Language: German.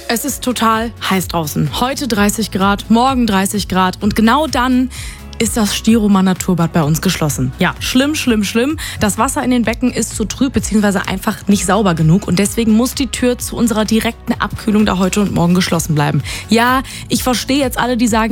Es ist total heiß draußen. Heute 30 Grad, morgen 30 Grad und genau dann ist das Stiromer Naturbad bei uns geschlossen. Ja, schlimm, schlimm, schlimm. Das Wasser in den Becken ist zu trüb bzw. einfach nicht sauber genug und deswegen muss die Tür zu unserer direkten Abkühlung da heute und morgen geschlossen bleiben. Ja, ich verstehe jetzt alle, die sagen,